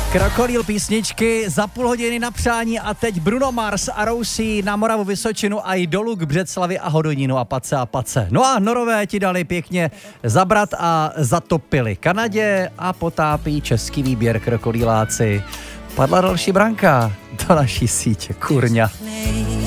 Krokodýl písničky za půl hodiny na přání a teď Bruno Mars a Rousí na Moravu Vysočinu a i dolů k Břeclavi a Hodonínu a pace. No a Norové ti dali pěkně zabrat a zatopili Kanadě a potápí český výběr krokodýláci. Padla další branka do naší sítě, kurňa.